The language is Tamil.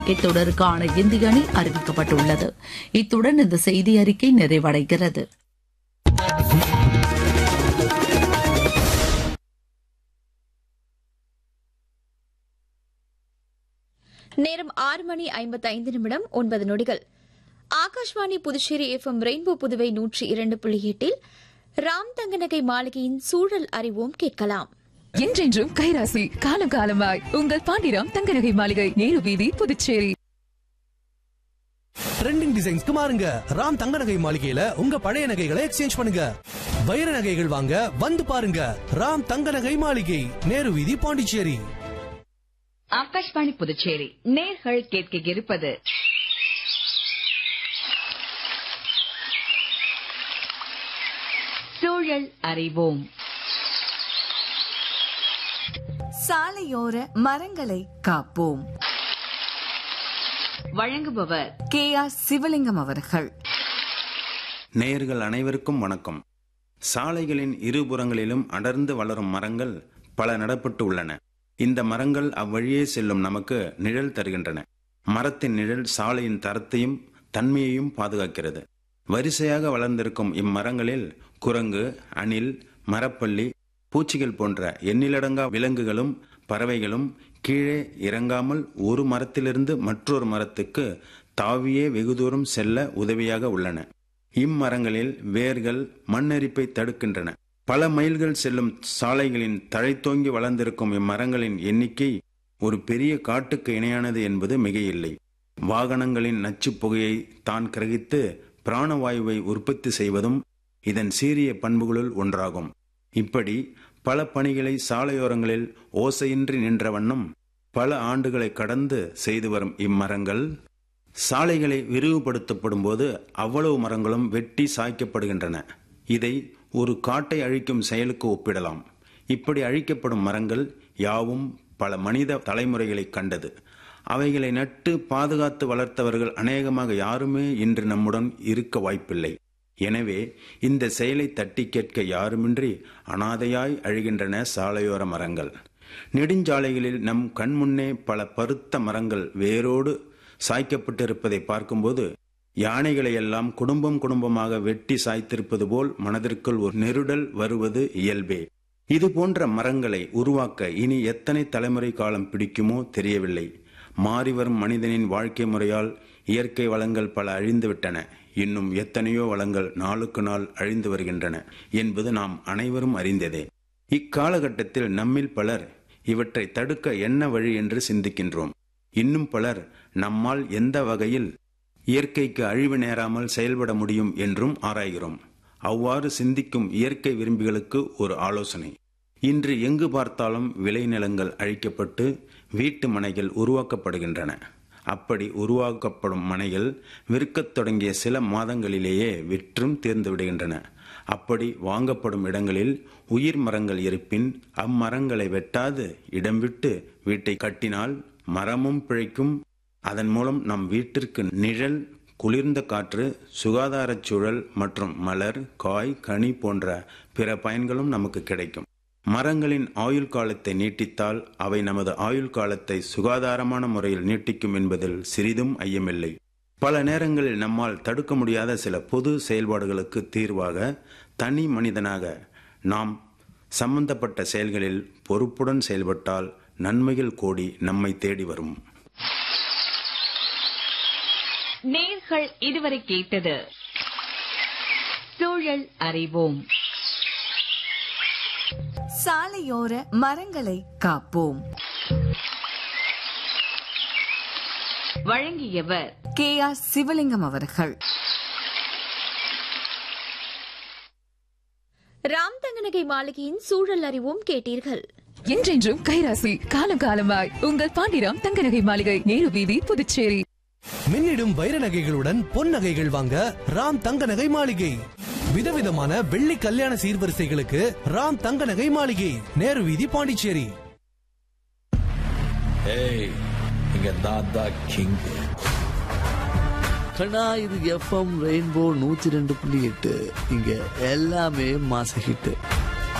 தொடருக்கான இந்திய அணி அறிவிக்கப்பட்டுள்ளது. இத்துடன் இந்த செய்தி அறிக்கை நிறைவடைகிறது. நேரம் 6:55 ஆகாஷ்வாணி புதுச்சேரி FM ரெயின்போ புதுவை 102.8 ராம் தங்கநகை மாளிகையின் சூழல் அறிவோம் கேட்கலாம். என்றென்றும் கைராசி, காலம் காலமாய் உங்கள் பாண்டிராம் தங்கநகை மாளிகை, நேரு வீதி, புதுச்சேரி. ட்ரெண்டிங் டிசைன்ஸ்க்கு மாறுங்க. ராம் தங்க நகை மாளிகையில உங்க பழைய நகைகளை எக்ஸ்சேஞ்ச் பண்ணுங்க. வைர நகைகள் வாங்க வந்து பாருங்க. ராம் தங்க நகை மாளிகை, நேரு வீதி, பாண்டிச்சேரி. ஆகாஷ்வாணி புதுச்சேரி நேர்கள் கேட்க இருப்பது சூழல் அறிவோம். சாலையோர மரங்களை காப்போம். வழங்குபவர் KR சிவலிங்கம் அவர்கள். நேயர்கள் அனைவருக்கும் வணக்கம். சாலைகளின் இருபுறங்களிலும் அடர்ந்து வளரும் மரங்கள் பல நடப்பட்டு உள்ளன. இந்த மரங்கள் அவ்வழியே செல்லும் நமக்கு நிழல் தருகின்றன. மரத்தின் நிழல் சாலையின் தரத்தையும் தன்மையையும் பாதுகாக்கிறது. வரிசையாக வளர்ந்திருக்கும் இம்மரங்களில் குரங்கு, அணில், மரப்பள்ளி, பூச்சிகள் போன்ற எண்ணிலடங்கா விலங்குகளும் பறவைகளும் கீழே இறங்காமல் ஒரு மரத்திலிருந்து மற்றொரு மரத்துக்கு தாவியே வெகு தூரம் செல்ல உதவியாக உள்ளன. இம்மரங்களில் வேர்கள் மண்ணரிப்பை தடுக்கின்றன. பல மைல்கள் செல்லும் சாலைகளின் தழைத்தோங்கி வளர்ந்திருக்கும் இம்மரங்களின் எண்ணிக்கை ஒரு பெரிய காட்டுக்கு இணையானது என்பது மிகையில்லை. வாகனங்களின் நச்சுப் புகையை தான் கிரகித்து பிராணவாயுவை உற்பத்தி செய்வதும் இதன் சீரிய பண்புகளுள் ஒன்றாகும். இப்படி பல பணிகளை சாலையோரங்களில் ஓசையின்றி நின்ற வண்ணம் பல ஆண்டுகளை கடந்து செய்து வரும் இம்மரங்கள் சாலைகளை விரிவுபடுத்தப்படும் போது அவ்வளவு மரங்களும் வெட்டி சாய்க்கப்படுகின்றன. இதை ஒரு காட்டை அழிக்கும் செயலுக்கு ஒப்பிடலாம். இப்படி அழிக்கப்படும் மரங்கள் யாவும் பல மனித தலைமுறைகளை கண்டது. அவைகளை நட்டு பாதுகாத்து வளர்த்தவர்கள் அநேகமாக யாருமே இன்று நம்முடன் இருக்க வாய்ப்பில்லை. எனவே இந்த செயலை தட்டி கேட்க யாருமின்றி அனாதையாய் அழிகின்றன சாலையோர மரங்கள். நெடுஞ்சாலைகளில் நம் கண்முன்னே பல பருத்த மரங்கள் வேரோடு சாய்க்கப்பட்டிருப்பதை பார்க்கும்போது யானைகளை எல்லாம் குடும்பம் குடும்பமாக வெட்டி சாய்த்திருப்பது போல் மனதிற்குள் ஒரு நெருடல் வருவது இயல்பே. இது போன்ற மரங்களை உருவாக்க இனி எத்தனை தலைமுறை காலம் பிடிக்குமோ தெரியவில்லை. மாறிவரும் மனிதனின் வாழ்க்கை முறையால் இயற்கை வளங்கள் பல அழிந்துவிட்டன. இன்னும் எத்தனையோ வளங்கள் நாளுக்கு நாள் அழிந்து வருகின்றன என்பது நாம் அனைவரும் அறிந்ததே. இக்காலகட்டத்தில் நம்மில் பலர் இவற்றை தடுக்க என்ன வழி என்று சிந்திக்கின்றோம். இன்னும் பலர் நம்மால் எந்த வகையில் இயற்கைக்கு அழிவு நேராமல் செயல்பட முடியும் என்றும் ஆராய்கிறோம். அவ்வாறு சிந்திக்கும் இயற்கை விரும்பிகளுக்கு ஒரு ஆலோசனை. இன்று எங்கு பார்த்தாலும் விளைநிலங்கள் அழிக்கப்பட்டு வீட்டு மனைகள் உருவாக்கப்படுகின்றன. அப்படி உருவாக்கப்படும் மனைகள் விற்கத் தொடங்கிய சில மாதங்களிலேயே விற்றும் தீர்ந்து விடுகின்றன. அப்படி வாங்கப்படும் இடங்களில் உயிர் மரங்கள் இருப்பின் அம்மரங்களை வெட்டாது இடம் விட்டு வீட்டை கட்டினால் மரமும் பிழைக்கும். அதன் மூலம் நம் வீட்டிற்கு நிழல், குளிர்ந்த காற்று, சுகாதாரச் சூழல் மற்றும் மலர், காய், கனி போன்ற பிற பயன்களும் நமக்கு கிடைக்கும். மரங்களின் ஆயுள் காலத்தை நீட்டித்தால் அவை நமது ஆயுள் காலத்தை சுகாதாரமான முறையில் நீட்டிக்கும் என்பதில் சிறிதும் ஐயமில்லை. பல நேரங்களில் நம்மால் தடுக்க முடியாத சில பொது செயல்பாடுகளுக்கு தீர்வாக தனி மனிதனாக நாம் சம்பந்தப்பட்ட செயல்களில் பொறுப்புடன் செயல்பட்டால் நன்மைகள் கோடி நம்மை தேடி வரும். நேர்கள் இதுவரை கேட்டது சூழல் அறிவோம். சாலையோர மரங்களை காப்போம். வழங்கியவர் KR சிவலிங்கம் அவர்கள். ராம் தங்கநகை மாளிகையின் சூழல் அறிவோம் கேட்டீர்கள். என்றென்றும் கைராசி, காலம் காலமாய் உங்கள் பாண்டிராம் தங்கநகை மாளிகை, நேரு வீதி, புதுச்சேரி. மின்னிடும் வைர நகைகளுடன் பொன் நகைகள் வாங்க ராம் தங்க நகை மாளிகை. விதவிதமான வெள்ளி கல்யாண சீர்வரிசைகளுக்கு ராம் தங்க நகை மாளிகை, நேரு வீதி, பாண்டிச்சேரி. இங்க தாதா கிங் கண்ணா, இது FM ரெயின்போ 102.8. இங்க எல்லாமே மாச ஹிட்.